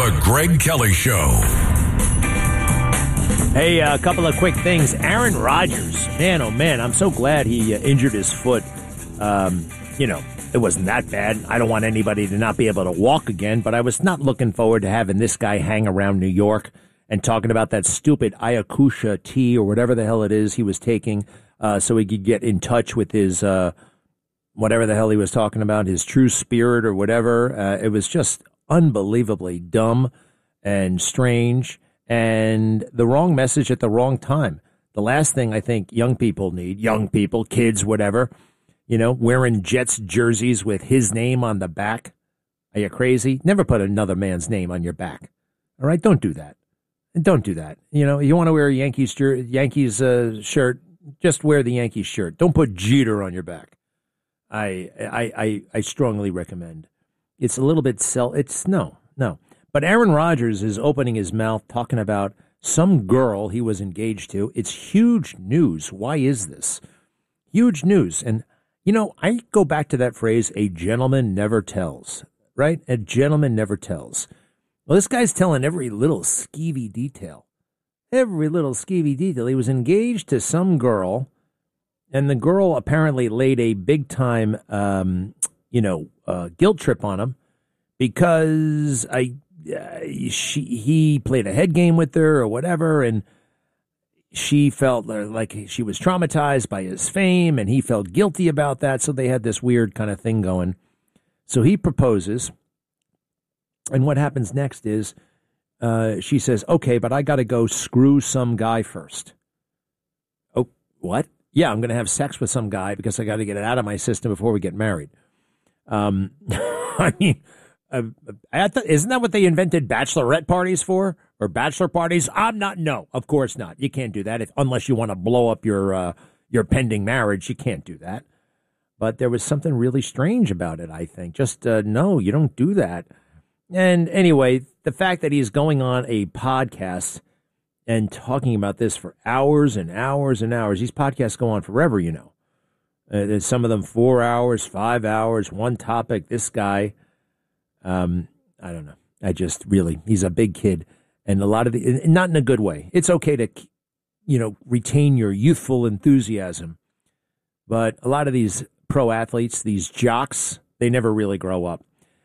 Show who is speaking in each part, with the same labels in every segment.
Speaker 1: The Greg Kelly Show.
Speaker 2: Hey, a couple of quick things. Aaron Rodgers, man, oh man, I'm so glad he injured his foot. It wasn't that bad. I don't want anybody to not be able to walk again, but I was not looking forward to having this guy hang around New York and talking about that stupid Ayahuasca tea or whatever the hell it is he was taking so he could get in touch with his, whatever the hell he was talking about, his true spirit or whatever. It was just unbelievably dumb and strange and the wrong message at the wrong time. The last thing I think young people need, kids, whatever, wearing Jets jerseys with his name on the back. Are you crazy? Never put another man's name on your back. All right? Don't do that. Don't do that. You want to wear a Yankees shirt, just wear the Yankees shirt. Don't put Jeter on your back. I strongly recommend. It's a little bit no. But Aaron Rodgers is opening his mouth talking about some girl he was engaged to. It's huge news. Why is this? Huge news. And, I go back to that phrase, a gentleman never tells, right? A gentleman never tells. Well, this guy's telling every little skeevy detail. Every little skeevy detail. He was engaged to some girl, and the girl apparently laid a big-time, guilt trip on him because he played a head game with her or whatever, and she felt like she was traumatized by his fame, and he felt guilty about that, so they had this weird kind of thing going. So he proposes, and what happens next is she says, okay, but I got to go screw some guy first. Oh, what? Yeah, I'm going to have sex with some guy because I got to get it out of my system before we get married. Isn't that what they invented bachelorette parties for? Or bachelor parties? No, of course not. You can't do that unless you want to blow up your pending marriage. You can't do that. But there was something really strange about it, I think. Just, no, you don't do that. And anyway, the fact that he's going on a podcast and talking about this for hours and hours and hours. These podcasts go on forever, There's some of them 4 hours, 5 hours, one topic. This guy, I don't know. He's a big kid. And a lot of not in a good way. It's okay to, retain your youthful enthusiasm. But a lot of these pro athletes, these jocks, they never really grow up.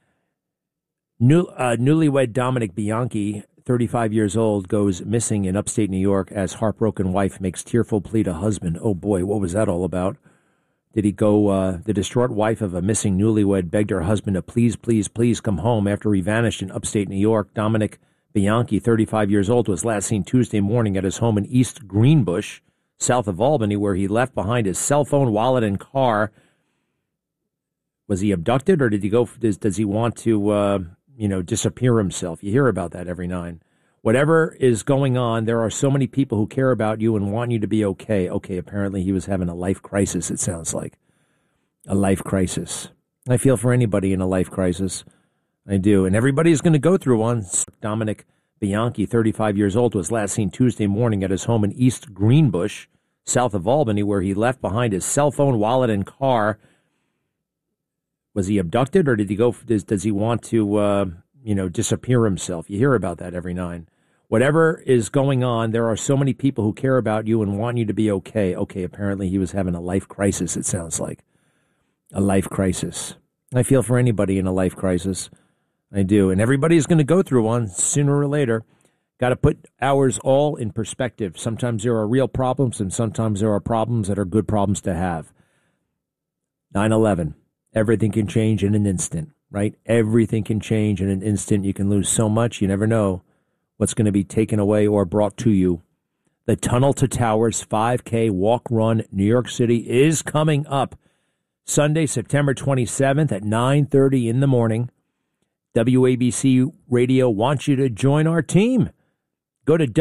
Speaker 2: Newlywed Dominic Bianchi, 35 years old, goes missing in upstate New York as heartbroken wife makes tearful plea to husband. Oh, boy, what was that all about? Did he go, the distraught wife of a missing newlywed begged her husband to please, please, please come home after he vanished in upstate New York. Dominic Bianchi, 35 years old, was last seen Tuesday morning at his home in East Greenbush, south of Albany, where he left behind his cell phone, wallet, and car. Was he abducted, or did he go? Does he want to, disappear himself? You hear about that every night. Whatever is going on, there are so many people who care about you and want you to be okay. Okay, apparently he was having a life crisis, it sounds like. A life crisis. I feel for anybody in a life crisis. I do. And everybody's going to go through one. Dominic Bianchi, 35 years old, was last seen Tuesday morning at his home in East Greenbush, south of Albany, where he left behind his cell phone, wallet, and car. Was he abducted, or did he go? Does he want to, disappear himself? You hear about that every night. Whatever is going on, there are so many people who care about you and want you to be okay. Okay, apparently he was having a life crisis, it sounds like. A life crisis. I feel for anybody in a life crisis. I do. And everybody's going to go through one sooner or later. Got to put ours all in perspective. Sometimes there are real problems, and sometimes there are problems that are good problems to have. 9/11. Everything can change in an instant, right? Everything can change in an instant. You can lose so much, you never know what's going to be taken away or brought to you. The Tunnel to Towers 5K Walk Run New York City is coming up Sunday, September 27th at 9:30 in the morning. WABC Radio wants you to join our team. Go to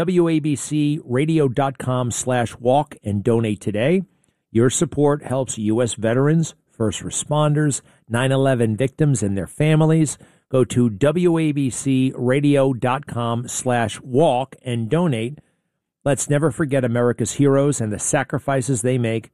Speaker 2: WABCRadio.com/walk and donate today. Your support helps U.S. veterans, first responders, 9/11 victims, and their families. Go to WABCRadio.com/walk and donate. Let's never forget America's heroes and the sacrifices they make.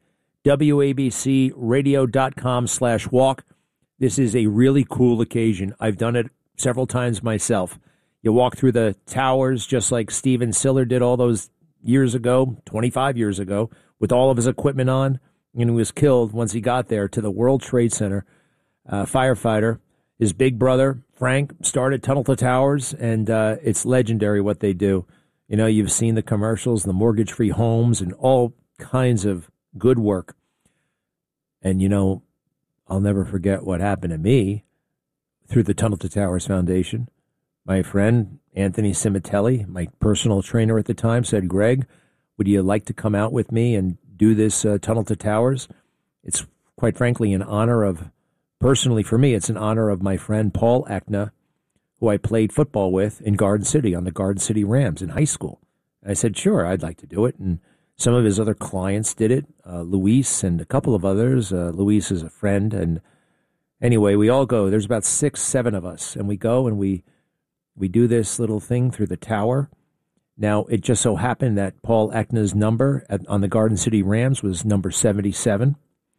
Speaker 2: WABCRadio.com/walk. This is a really cool occasion. I've done it several times myself. You walk through the towers just like Steven Siller did all those years ago, 25 years ago, with all of his equipment on, and he was killed once he got there to the World Trade Center. Firefighter, his big brother, Frank, started Tunnel to Towers, and it's legendary what they do. You know, you've seen the commercials, the mortgage-free homes, and all kinds of good work. And, you know, I'll never forget what happened to me through the Tunnel to Towers Foundation. My friend, Anthony Cimitelli, my personal trainer at the time, said, Greg, would you like to come out with me and do this Tunnel to Towers? It's quite frankly an honor of, personally for me, it's an honor of my friend Paul Eckner, who I played football with in Garden City on the Garden City Rams in high school. And I said, sure, I'd like to do it. And some of his other clients did it, Luis and a couple of others. Luis is a friend. And anyway, we all go. There's about 6, 7 of us. And we go and we do this little thing through the tower. Now, it just so happened that Paul Eckner's number on the Garden City Rams was number 77.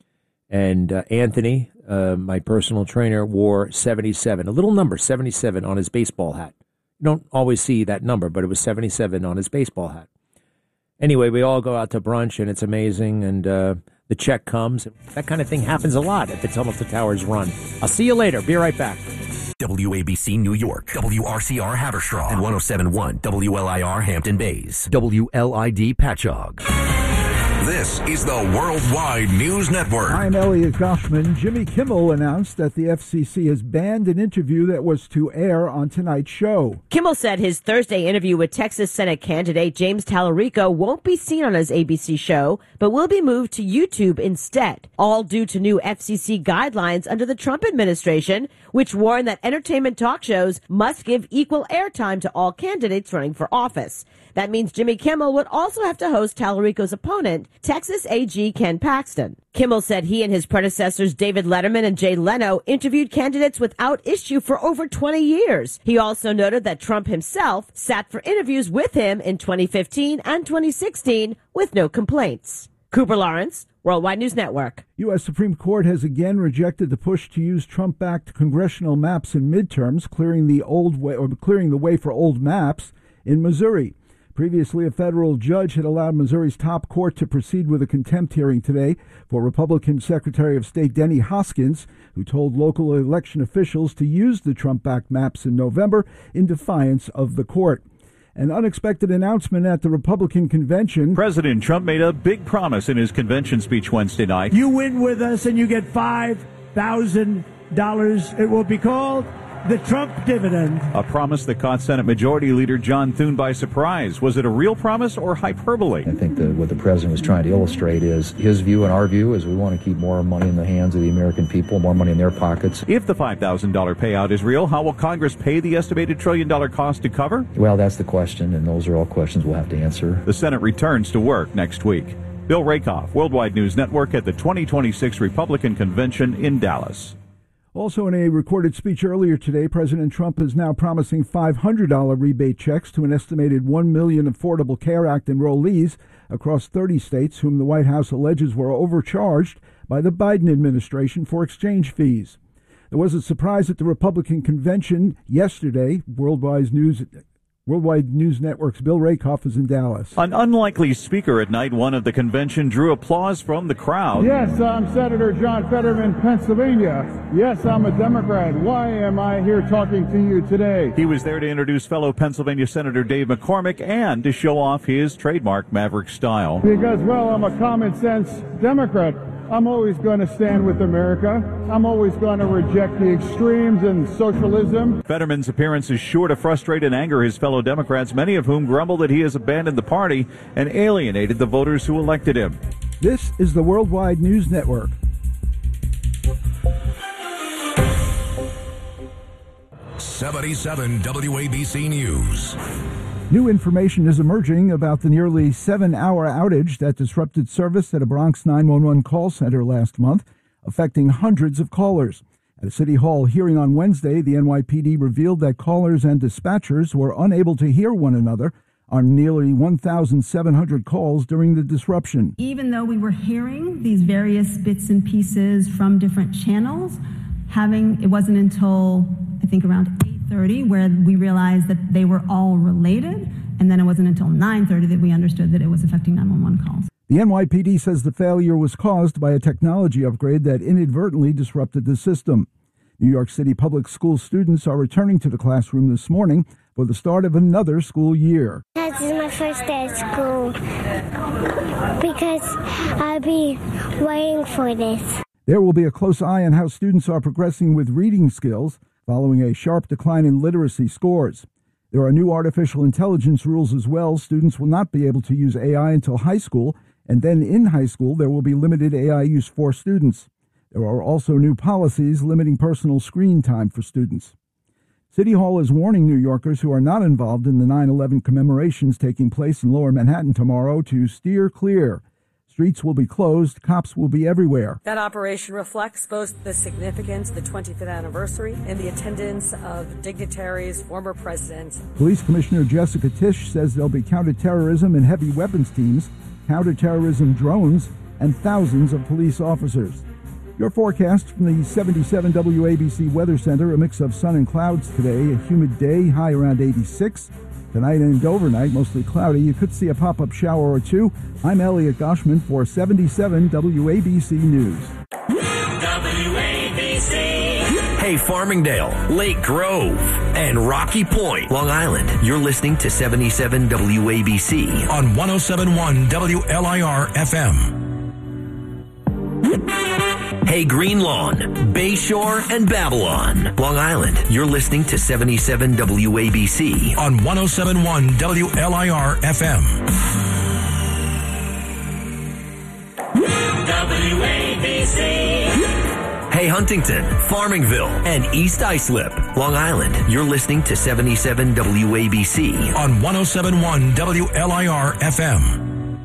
Speaker 2: And Anthony, my personal trainer, wore 77, a little number, 77 on his baseball hat. You don't always see that number, but it was 77 on his baseball hat. Anyway, we all go out to brunch, and it's amazing, and the check comes. That kind of thing happens a lot at the Tunnel to Towers run. I'll see you later. Be right back.
Speaker 1: WABC New York, WRCR Haverstraw, and 107.1 WLIR Hampton Bays, WLID Patchogue. This is the Worldwide News Network.
Speaker 3: I'm Elliot Goffman. Jimmy Kimmel announced that the FCC has banned an interview that was to air on tonight's show.
Speaker 4: Kimmel said his Thursday interview with Texas Senate candidate James Tallarico won't be seen on his ABC show, but will be moved to YouTube instead, all due to new FCC guidelines under the Trump administration, which warn that entertainment talk shows must give equal airtime to all candidates running for office. That means Jimmy Kimmel would also have to host Tallarico's opponent, Texas AG Ken Paxton. Kimmel said he and his predecessors David Letterman and Jay Leno interviewed candidates without issue for over 20 years. He also noted that Trump himself sat for interviews with him in 2015 and 2016 with no complaints. Cooper Lawrence, Worldwide News Network.
Speaker 3: U.S. Supreme Court has again rejected the push to use Trump-backed congressional maps in midterms, clearing the way for old maps in Missouri. Previously, a federal judge had allowed Missouri's top court to proceed with a contempt hearing today for Republican Secretary of State Denny Hoskins, who told local election officials to use the Trump-backed maps in November in defiance of the court. An unexpected announcement at the Republican convention.
Speaker 5: President Trump made a big promise in his convention speech Wednesday night.
Speaker 6: You win with us and you get $5,000. It will be called the Trump dividend.
Speaker 5: A promise that caught Senate Majority Leader John Thune by surprise. Was it a real promise or hyperbole?
Speaker 7: I think what the president was trying to illustrate is his view and our view is we want to keep more money in the hands of the American people, more money in their pockets.
Speaker 5: If the $5,000 payout is real, how will Congress pay the estimated $1 trillion cost to cover?
Speaker 7: Well, that's the question, and those are all questions we'll have to answer.
Speaker 5: The Senate returns to work next week. Bill Rakoff, Worldwide News Network at the 2026 Republican Convention in Dallas.
Speaker 3: Also in a recorded speech earlier today, President Trump is now promising $500 rebate checks to an estimated 1 million Affordable Care Act enrollees across 30 states whom the White House alleges were overcharged by the Biden administration for exchange fees. There was a surprise at the Republican convention yesterday. Worldwide News Network's Bill Rakoff is in Dallas.
Speaker 5: An unlikely speaker at night one of the convention drew applause from the crowd.
Speaker 8: Yes, I'm Senator John Fetterman, Pennsylvania. Yes, I'm a Democrat. Why am I here talking to you today?
Speaker 5: He was there to introduce fellow Pennsylvania Senator Dave McCormick and to show off his trademark Maverick style.
Speaker 8: Because, well, I'm a common sense Democrat. I'm always going to stand with America. I'm always going to reject the extremes and socialism.
Speaker 5: Fetterman's appearance is sure to frustrate and anger his fellow Democrats, many of whom grumble that he has abandoned the party and alienated the voters who elected him.
Speaker 3: This is the Worldwide News Network.
Speaker 1: '77 WABC News.
Speaker 3: New information is emerging about the nearly 7-hour outage that disrupted service at a Bronx 911 call center last month, affecting hundreds of callers. At a City Hall hearing on Wednesday, the NYPD revealed that callers and dispatchers were unable to hear one another on nearly 1,700 calls during the disruption.
Speaker 9: Even though we were hearing these various bits and pieces from different channels, it wasn't until, I think, around 8:30, where we realized that they were all related. And then it wasn't until 9:30 that we understood that it was affecting 911 calls.
Speaker 3: The NYPD says the failure was caused by a technology upgrade that inadvertently disrupted the system. New York City public school students are returning to the classroom this morning for the start of another school year.
Speaker 10: This is my first day at school because I'll be waiting for this.
Speaker 3: There will be a close eye on how students are progressing with reading skills following a sharp decline in literacy scores. There are new artificial intelligence rules as well. Students will not be able to use AI until high school, and then in high school there will be limited AI use for students. There are also new policies limiting personal screen time for students. City Hall is warning New Yorkers who are not involved in the 9/11 commemorations taking place in Lower Manhattan tomorrow to steer clear. Streets will be closed. Cops will be everywhere.
Speaker 11: That operation reflects both the significance of the 25th anniversary and the attendance of dignitaries, former presidents.
Speaker 3: Police Commissioner Jessica Tisch says there'll be counterterrorism and heavy weapons teams, counterterrorism drones, and thousands of police officers. Your forecast from the 77 WABC Weather Center, a mix of sun and clouds today, a humid day, high around 86. Tonight and overnight, mostly cloudy. You could see a pop-up shower or two. I'm Elliot Goshman for 77 WABC News.
Speaker 1: WABC. Hey, Farmingdale, Lake Grove, and Rocky Point, Long Island. You're listening to 77 WABC on 107.1 WLIR FM. Hey, Greenlawn, Bayshore, and Babylon, Long Island. You're listening to 77 WABC on 107.1 WLIR FM. WABC. Hey, Huntington, Farmingville, and East Islip, Long Island. You're listening to 77 WABC on 107.1 WLIR FM.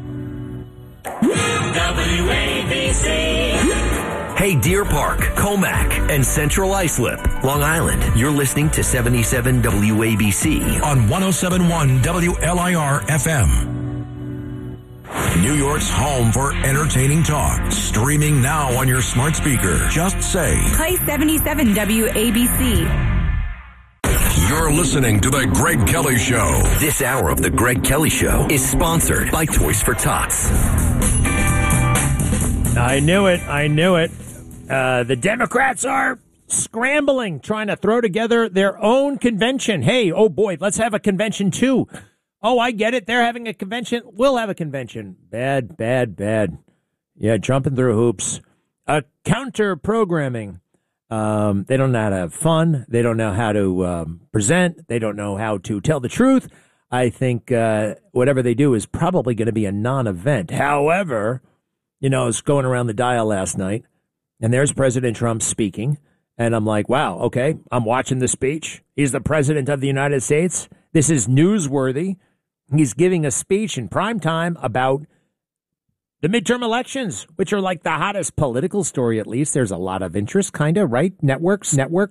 Speaker 1: WABC. Hey, Deer Park, Comac, and Central Islip, Long Island. You're listening to 77 WABC on 107.1 WLIR FM. New York's home for entertaining talk. Streaming now on your smart speaker. Just say,
Speaker 12: play 77 WABC.
Speaker 1: You're listening to The Greg Kelly Show. This hour of The Greg Kelly Show is sponsored by Toys for Tots.
Speaker 2: I knew it. The Democrats are scrambling, trying to throw together their own convention. Hey, oh boy, let's have a convention too. Oh, I get it. They're having a convention. We'll have a convention. Bad. Yeah, jumping through hoops. Counter-programming. They don't know how to have fun. They don't know how to present. They don't know how to tell the truth. I think whatever they do is probably going to be a non-event. However, I was going around the dial last night, and there's President Trump speaking, and I'm like, wow, okay, I'm watching the speech. He's the President of the United States. This is newsworthy. He's giving a speech in prime time about the midterm elections, which are like the hottest political story, at least. There's a lot of interest, kind of, right? Networks,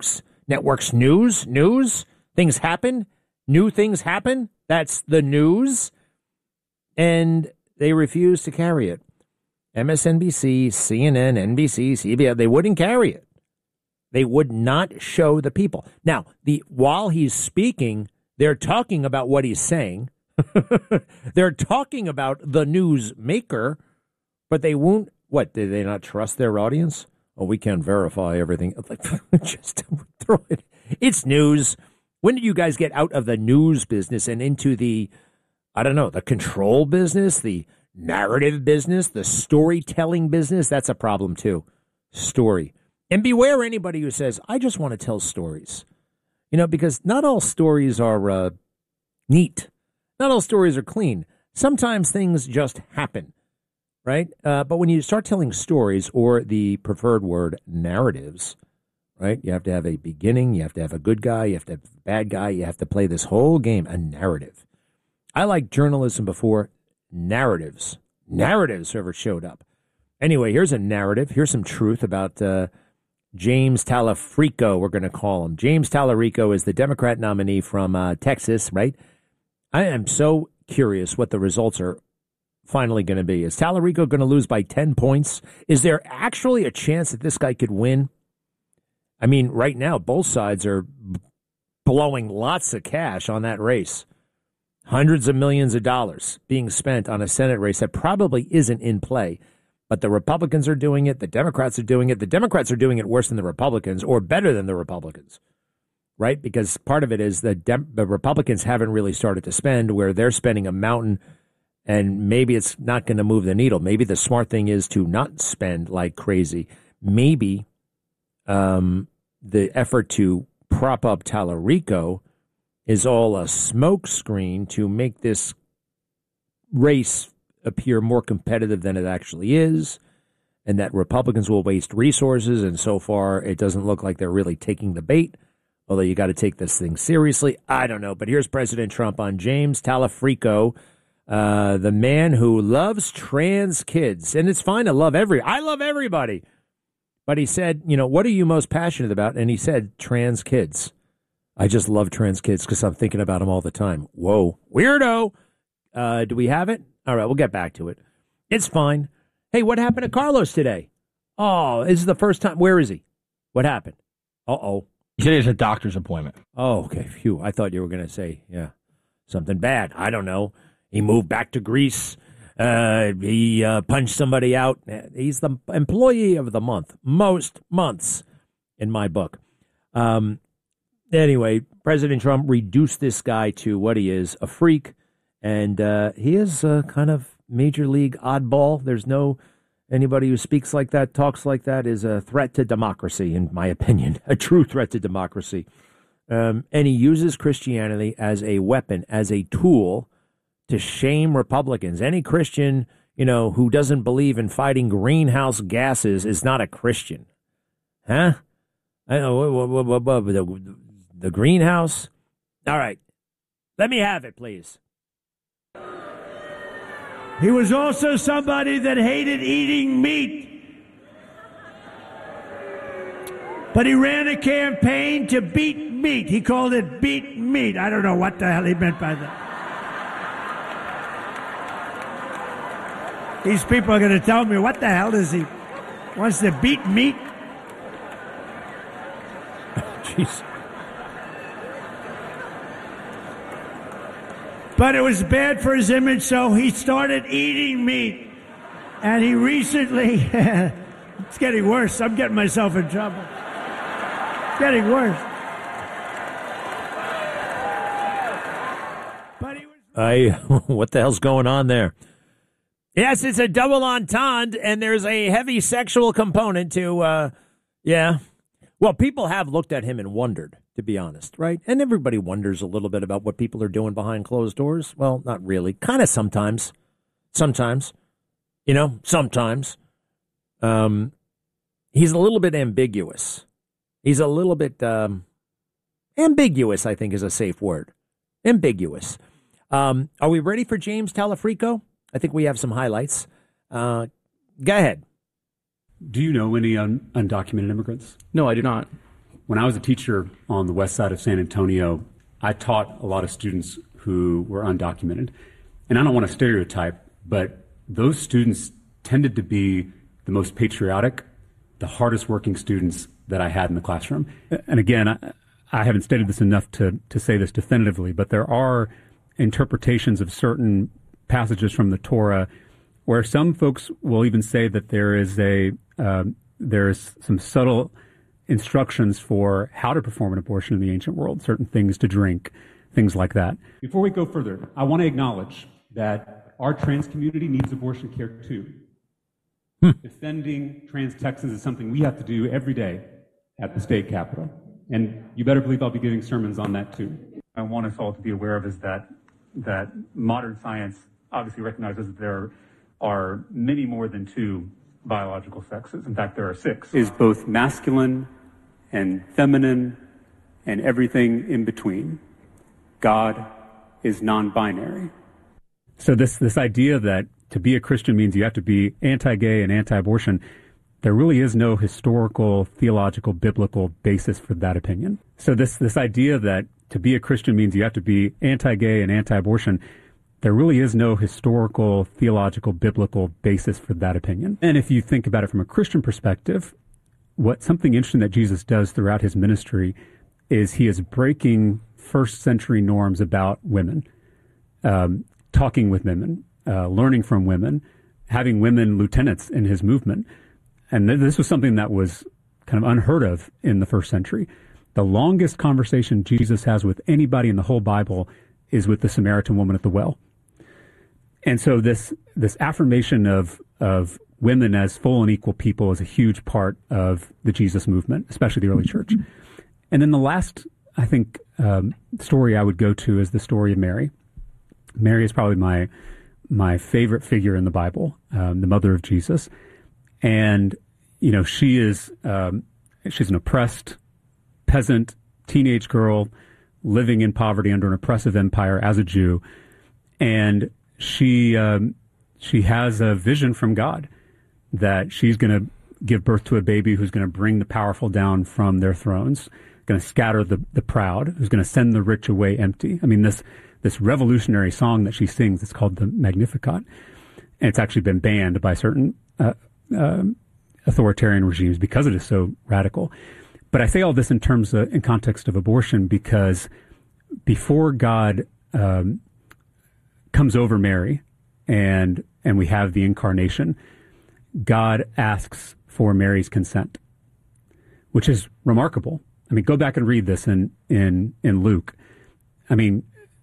Speaker 2: news, things happen, new things happen. That's the news. And they refuse to carry it. MSNBC, CNN, NBC, CBS, they wouldn't carry it. They would not show the people. Now, while he's speaking, they're talking about what he's saying. They're talking about the news maker, but they won't. What, did they not trust their audience? Oh, we can't verify everything. Just throw it. It's news. When did you guys get out of the news business and into the, the control business, the narrative business, the storytelling business? That's a problem too. Story. And beware anybody who says, I just want to tell stories. Because not all stories are neat. Not all stories are clean. Sometimes things just happen, right? But when you start telling stories, or the preferred word, narratives, right? You have to have a beginning. You have to have a good guy. You have to have a bad guy. You have to play this whole game, a narrative. I like journalism before narratives. Narratives, whoever showed up. Anyway, here's a narrative. Here's some truth about James Talarico, we're going to call him. James Talarico is the Democrat nominee from Texas, right? I am so curious what the results are finally going to be. Is Talarico going to lose by 10 points? Is there actually a chance that this guy could win? I mean, right now, both sides are blowing lots of cash on that race. Hundreds of millions of dollars being spent on a Senate race that probably isn't in play. But the Republicans are doing it. The Democrats are doing it. The Democrats are doing it worse than the Republicans or better than the Republicans, right? Because part of it is the Republicans haven't really started to spend where they're spending a mountain, and maybe it's not going to move the needle. Maybe the smart thing is to not spend like crazy. Maybe the effort to prop up Tallarico is all a smokescreen to make this race appear more competitive than it actually is, and that Republicans will waste resources. And so far, it doesn't look like they're really taking the bait, although you got to take this thing seriously. I don't know. But here's President Trump on James Tallarico, the man who loves trans kids. And it's fine to love I love everybody. But he said, what are you most passionate about? And he said, trans kids. I just love trans kids because I'm thinking about them all the time. Whoa, weirdo. Do we have it? All right, we'll get back to it. It's fine. Hey, what happened to Carlos today? Oh, this is the first time. Where is he? What happened? Uh-oh.
Speaker 13: He said he has a doctor's appointment.
Speaker 2: Oh, okay. Phew. I thought you were going to say, something bad. I don't know. He moved back to Greece. He punched somebody out. He's the employee of the month. Most months in my book. Anyway, President Trump reduced this guy to what he is, a freak. And he is a kind of major league oddball. There's anybody who speaks like that, talks like that, is a threat to democracy, in my opinion, a true threat to democracy. And he uses Christianity as a weapon, as a tool to shame Republicans. Any Christian, who doesn't believe in fighting greenhouse gases is not a Christian. Huh? I know, the greenhouse? All right. Let me have it, please.
Speaker 6: He was also somebody that hated eating meat. But he ran a campaign to beat meat. He called it beat meat. I don't know what the hell he meant by that. These people are going to tell me, what the hell does he wants to beat meat?
Speaker 2: Jeez.
Speaker 6: But it was bad for his image, so he started eating meat. And he recently, it's getting worse. I'm getting myself in trouble. It's getting worse. But he was...
Speaker 2: What the hell's going on there? Yes, it's a double entendre, and there's a heavy sexual component to, Well, people have looked at him and wondered, to be honest, right? And everybody wonders a little bit about what people are doing behind closed doors. Well, not really. Kind of sometimes. Sometimes. Sometimes. He's a little bit ambiguous. He's a little bit ambiguous, I think, is a safe word. Ambiguous. Are we ready for James Tallarico? I think we have some highlights. Go ahead.
Speaker 14: Do you know any undocumented immigrants?
Speaker 13: No, I do not.
Speaker 14: When I was a teacher on the west side of San Antonio, I taught a lot of students who were undocumented. And I don't want to stereotype, but those students tended to be the most patriotic, the hardest working students that I had in the classroom. And again, I haven't stated this enough to say this definitively, but there are interpretations of certain passages from the Torah where some folks will even say that there's some subtle instructions for how to perform an abortion in the ancient world, certain things to drink, things like that. Before we go further, I want to acknowledge that our trans community needs abortion care too. Defending trans Texans is something we have to do every day at the state capitol. And you better believe I'll be giving sermons on that too. I want us all to be aware of is that modern science obviously recognizes that there are many more than two biological sexes. In fact, there are 6. Is both masculine and feminine and everything in between. God is non-binary. So this idea that to be a Christian means you have to be anti-gay and anti-abortion, there really is no historical, theological, biblical basis for that opinion. So this idea that to be a Christian means you have to be anti-gay and anti-abortion, there really is no historical, theological, biblical basis for that opinion. And if you think about it from a Christian perspective, something interesting that Jesus does throughout his ministry is he is breaking first century norms about women, talking with women, learning from women, having women lieutenants in his movement. And this was something that was kind of unheard of in the first century. The longest conversation Jesus has with anybody in the whole Bible is with the Samaritan woman at the well. And so this affirmation of women as full and equal people is a huge part of the Jesus movement, especially the early church. And then the last, I think, story I would go to is the story of Mary. Mary is probably my favorite figure in the Bible, the mother of Jesus. And, you know, she's an oppressed peasant teenage girl living in poverty under an oppressive empire as a Jew. And she has a vision from God that she's going to give birth to a baby who's going to bring the powerful down from their thrones, going to scatter the proud, who's going to send the rich away empty. I mean, this revolutionary song that she sings, it's called the Magnificat, and it's actually been banned by certain authoritarian regimes because it is so radical. But I say all this in context of abortion because before God comes over Mary and we have the incarnation, God asks for Mary's consent, which is remarkable. I mean, go back and read this in Luke. I mean,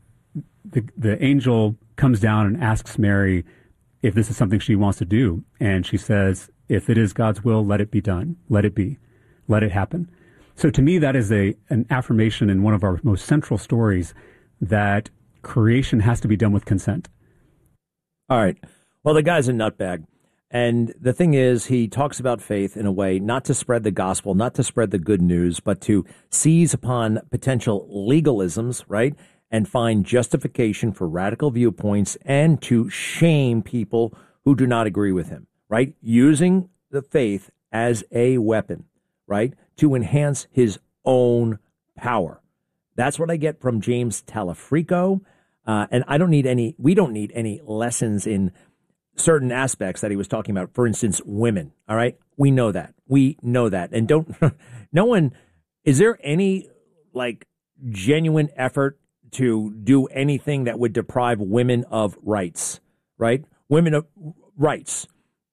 Speaker 14: the angel comes down and asks Mary if this is something she wants to do. And she says, if it is God's will, let it be done. Let it be. Let it happen. So to me, that is an affirmation in one of our most central stories that creation has to be done with consent.
Speaker 2: All right. Well, the guy's a nutbag. And the thing is, he talks about faith in a way not to spread the gospel, not to spread the good news, but to seize upon potential legalisms, right? And find justification for radical viewpoints and to shame people who do not agree with him, right? Using the faith as a weapon, right? To enhance his own power. That's what I get from James Talafrico. And we don't need any lessons in certain aspects that he was talking about. For instance, women. All right. We know that. And is there any genuine effort to do anything that would deprive women of rights, right? Women of rights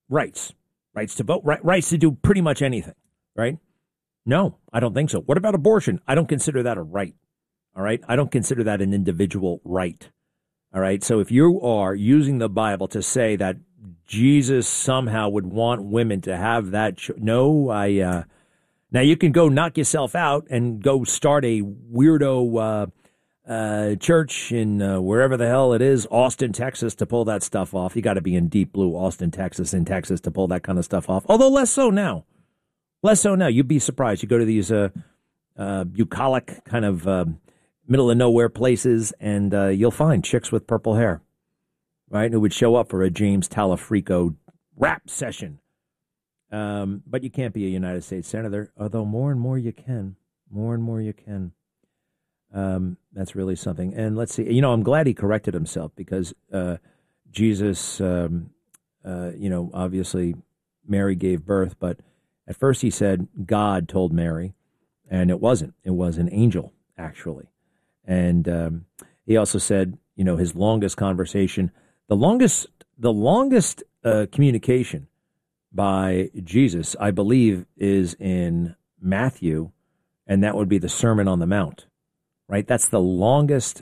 Speaker 2: to vote, rights to do pretty much anything, right? No, I don't think so. What about abortion? I don't consider that a right. All right. I don't consider that an individual right. All right. So if you are using the Bible to say that Jesus somehow would want women to have that, now you can go knock yourself out and go start a weirdo church in wherever the hell it is, Austin, Texas, to pull that stuff off. You got to be in deep blue Austin, Texas, to pull that kind of stuff off. Although less so now. You'd be surprised. You go to these bucolic kind of middle of nowhere places, and you'll find chicks with purple hair, right, who would show up for a James Talafrico rap session. But you can't be a United States senator, although more and more you can. That's really something. And let's see, I'm glad he corrected himself because Jesus, obviously Mary gave birth, but at first he said God told Mary, and it wasn't. It was an angel, actually. And he also said, his longest conversation, the longest communication by Jesus, I believe, is in Matthew, and that would be the Sermon on the Mount, right? That's the longest,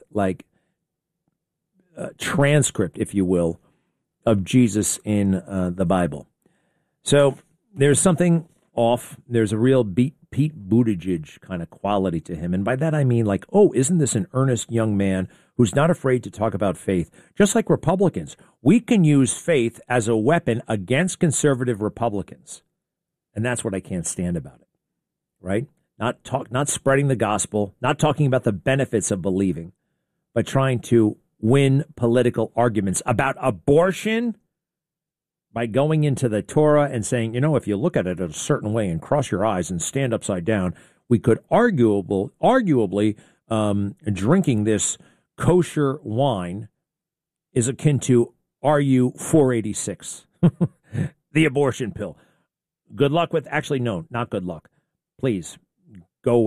Speaker 2: transcript, if you will, of Jesus in the Bible. So there's something off. There's a real Pete Buttigieg kind of quality to him. And by that, I mean isn't this an earnest young man who's not afraid to talk about faith? Just like Republicans, we can use faith as a weapon against conservative Republicans. And that's what I can't stand about it, right? Not spreading the gospel, not talking about the benefits of believing, but trying to win political arguments about abortion by going into the Torah and saying, if you look at it a certain way and cross your eyes and stand upside down, we could arguably drinking this kosher wine is akin to RU 486, the abortion pill. Good luck with, actually, no, not good luck. Please go away.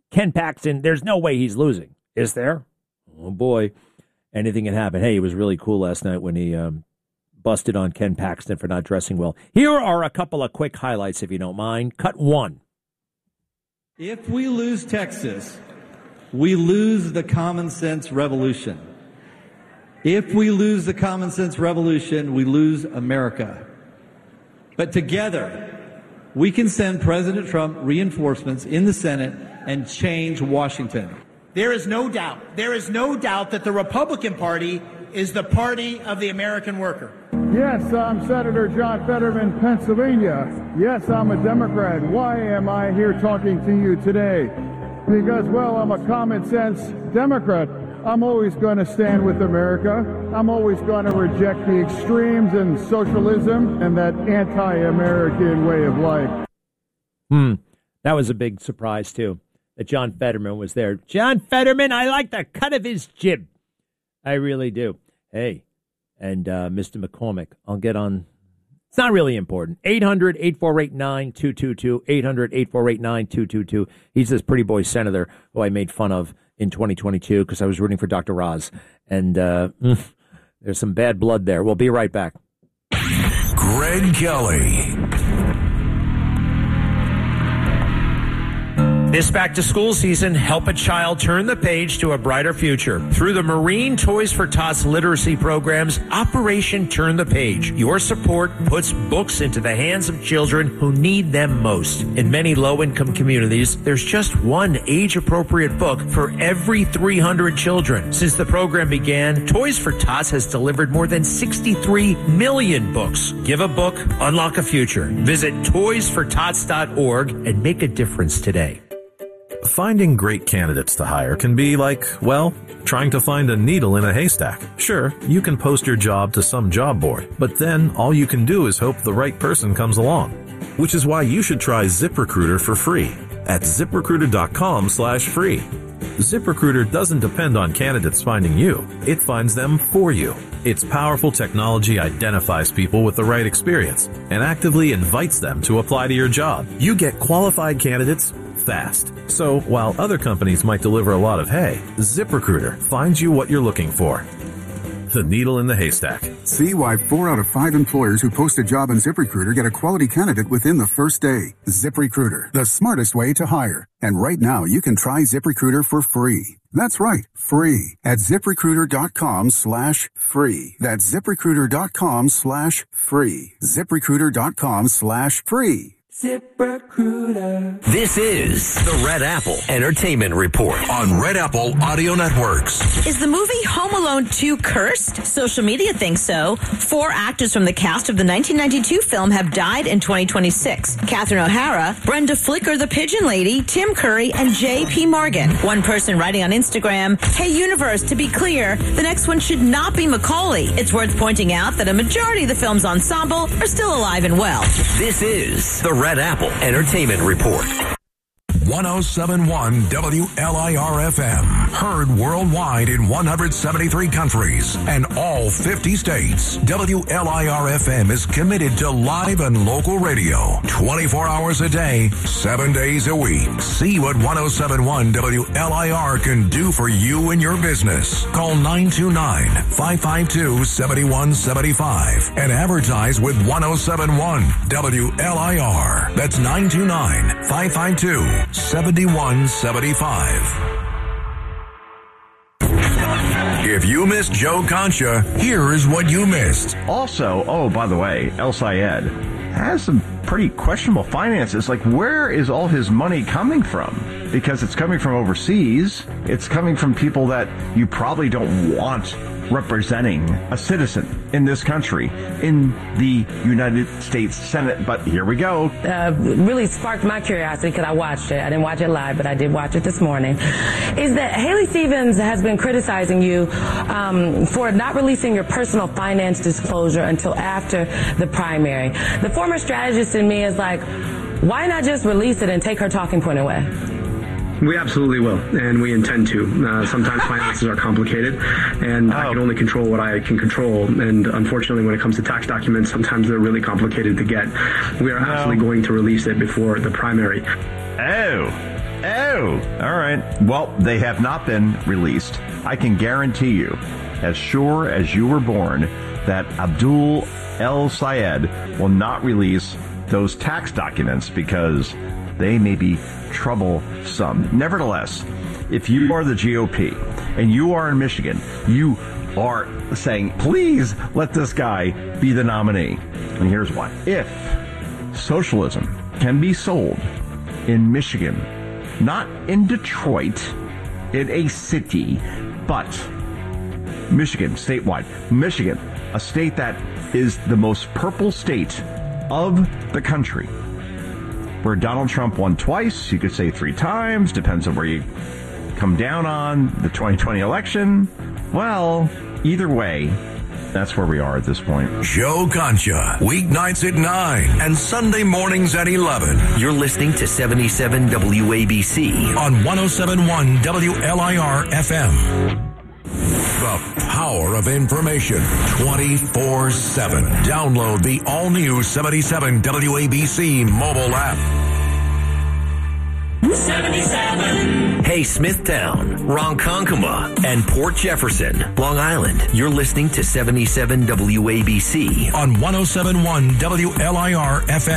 Speaker 2: Ken Paxton, there's no way he's losing. Is there? Oh, boy. Anything can happen. Hey, it was really cool last night when he busted on Ken Paxton for not dressing well. Here are a couple of quick highlights, if you don't mind. Cut 1.
Speaker 15: If we lose Texas, we lose the common sense revolution. If we lose the common sense revolution, we lose America. But together, we can send President Trump reinforcements in the Senate and change Washington.
Speaker 16: There is no doubt that the Republican Party is the party of the American worker.
Speaker 8: Yes, I'm Senator John Fetterman, Pennsylvania. Yes, I'm a Democrat. Why am I here talking to you today? Because, well, I'm a common sense Democrat. I'm always going to stand with America. I'm always going to reject the extremes and socialism and that anti-American way of life.
Speaker 2: That was a big surprise, too, that John Fetterman was there. John Fetterman, I like the cut of his jib. I really do. Hey, and Mr. McCormick, I'll get on. It's not really important. 800-848-9222. 800-848-9222. He's this pretty boy senator who I made fun of in 2022 because I was rooting for Dr. Oz. And there's some bad blood there. We'll be right back.
Speaker 1: Greg Kelly.
Speaker 17: This back-to-school season, help a child turn the page to a brighter future. Through the Marine Toys for Tots literacy programs, Operation Turn the Page. Your support puts books into the hands of children who need them most. In many low-income communities, there's just one age-appropriate book for every 300 children. Since the program began, Toys for Tots has delivered more than 63 million books. Give a book, unlock a future. Visit toysfortots.org and make a difference today.
Speaker 18: Finding great candidates to hire can be like, well, trying to find a needle in a haystack. Sure, you can post your job to some job board, but then all you can do is hope the right person comes along. Which is why you should try ZipRecruiter for free at ZipRecruiter.com/free. ZipRecruiter doesn't depend on candidates finding you. It finds them for you. Its powerful technology identifies people with the right experience and actively invites them to apply to your job. You get qualified candidates fast. So while other companies might deliver a lot of hay, ZipRecruiter finds you what you're looking for. The needle in the haystack.
Speaker 19: See why 4 out of 5 employers who post a job on ZipRecruiter get a quality candidate within the first day. ZipRecruiter, the smartest way to hire. And right now, you can try ZipRecruiter for free. That's right, free at ZipRecruiter.com/free. That's ZipRecruiter.com/free. ZipRecruiter.com/free.
Speaker 1: ZipRecruiter. This is the Red Apple Entertainment Report on Red Apple Audio Networks.
Speaker 20: Is the movie Home Alone 2 cursed? Social media thinks so. 4 actors from the cast of the 1992 film have died in 2026. Catherine O'Hara, Brenda Flicker the Pigeon Lady, Tim Curry, and J.P. Morgan. One person writing on Instagram, "Hey universe, to be clear, the next one should not be Macaulay." It's worth pointing out that a majority of the film's ensemble are still alive and well.
Speaker 1: This is the Red Apple Entertainment Report. 107.1 WLIR-FM. Heard worldwide in 173 countries and all 50 states. WLIR-FM is committed to live and local radio. 24 hours a day, 7 days a week. See what 107.1 WLIR can do for you and your business. Call 929-552-7175 and advertise with 107.1 WLIR. That's 929-552-7175. If you missed Joe Concha, here is what you missed.
Speaker 21: Also, by the way, El Sayed has some pretty questionable finances. Like, where is all his money coming from? Because it's coming from overseas. It's coming from people that you probably don't want representing a citizen in this country, in the United States Senate. But here we go.
Speaker 22: Really sparked my curiosity because I watched it. I didn't watch it live, but I did watch it this morning. Is that Haley Stevens has been criticizing you for not releasing your personal finance disclosure until after the primary. The former strategist in me is like, why not just release it and take her talking point away?
Speaker 23: We absolutely will, and we intend to. Sometimes finances are complicated, and I can only control what I can control. And unfortunately, when it comes to tax documents, sometimes they're really complicated to get. We are absolutely going to release it before the primary.
Speaker 21: Oh, all right. Well, they have not been released. I can guarantee you, as sure as you were born, that Abdul El-Sayed will not release those tax documents because they may be troublesome. Nevertheless, if you are the GOP and you are in Michigan, you are saying, please let this guy be the nominee. And here's why. If socialism can be sold in Michigan, not in Detroit, in a city, but Michigan, statewide. Michigan, a state that is the most purple state of the country, where Donald Trump won twice, you could say 3 times, depends on where you come down on the 2020 election. Well, either way, that's where we are at this point.
Speaker 1: Joe Concha, weeknights at 9 and Sunday mornings at 11. You're listening to 77 WABC on 107.1 WLIR FM. The power of information 24/7. Download the all-new 77 WABC mobile app.
Speaker 4: 77.
Speaker 1: Hey, Smithtown, Ronkonkoma, and Port Jefferson, Long Island. You're listening to 77 WABC on 107.1 WLIR FM.